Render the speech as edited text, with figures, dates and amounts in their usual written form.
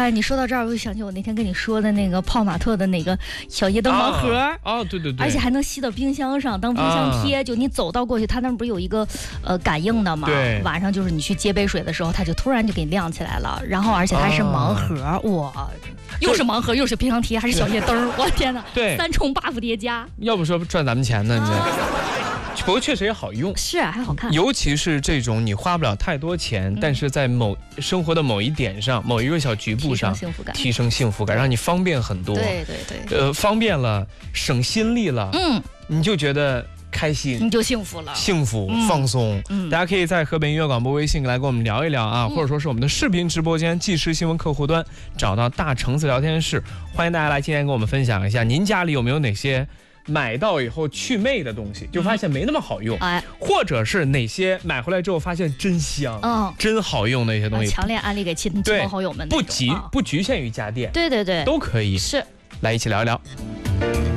哎，你说到这儿，我就想起我那天跟你说的那个泡玛特的那个小夜灯盲盒对对对， 而且还能吸到冰箱上当冰箱贴，就你走到过去，它那不是有一个感应的吗？ 对， 晚上就是你去接杯水的时候，它就突然就给你亮起来了，然后而且它还是盲盒，哇，又是盲盒又是冰箱贴还是小夜灯，我天哪， 对 ，3重 buff 叠加， 要不说赚咱们钱呢，你这。不过确实也好用， 是啊，还好看。 尤其是这种你花不了太多钱，但是在生活的某一点上、某一个小局部上提升幸福感，让你方便很多。 对对对。 方便了，省心力了，你就觉得开心， 你就幸福了， 幸福放松。大家可以在河北音乐广播微信来跟我们聊一聊啊，或者说是我们的视频直播间即时新闻客户端找到大橙子聊天室，欢迎大家来今天跟我们分享一下，您家里有没有哪些买到以后去魅的东西，就发现没那么好用，或者是哪些买回来之后发现真香，真好用的一些东西， 强烈安利给亲朋好友们， 不局限于家电， 对对对， 都可以， 是， 来一起聊一聊。